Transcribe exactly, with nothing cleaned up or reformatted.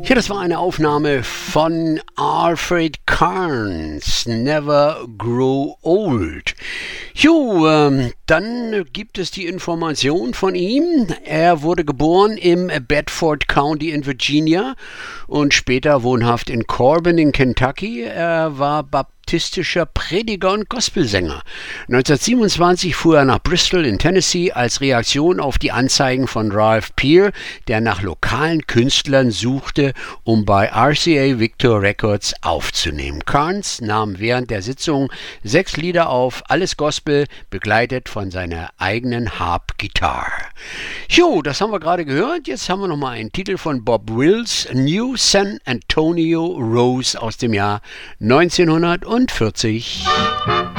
Ja, das war eine Aufnahme von Alfred Carnes, Never Grow Old. Jo, ähm, dann gibt es die Information von ihm. Er wurde geboren im Bedford County in Virginia und später wohnhaft in Corbin in Kentucky. Er war baptistischer Prediger und Gospelsänger. neunzehnhundertsiebenundzwanzig fuhr er nach Bristol in Tennessee als Reaktion auf die Anzeigen von Ralph Peer, der nach lokalen Künstlern suchte, um bei R C A Victor Records aufzunehmen. Carnes nahm während der Sitzung sechs Lieder auf, alles Gospel, begleitet von seiner eigenen Harp-Gitarre. Jo, das haben wir gerade gehört. Jetzt haben wir noch mal einen Titel von Bob Wills, New San Antonio Rose aus dem Jahr neunzehnhundertvierzig.